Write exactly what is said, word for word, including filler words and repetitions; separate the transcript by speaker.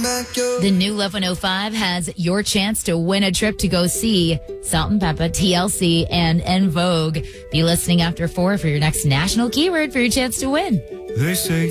Speaker 1: The new Love one oh five has your chance to win a trip to go see Salt and Peppa, T L C, and En Vogue. Be listening after four for your next national keyword for your chance to win.
Speaker 2: They say